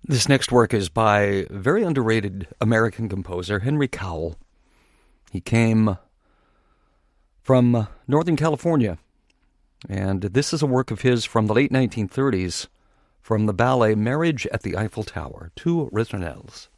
This next work is by a very underrated American composer, Henry Cowell. He came from Northern California, and this is a work of his from the late 1930s from the ballet Marriage at the Eiffel Tower, Two Ritournelles.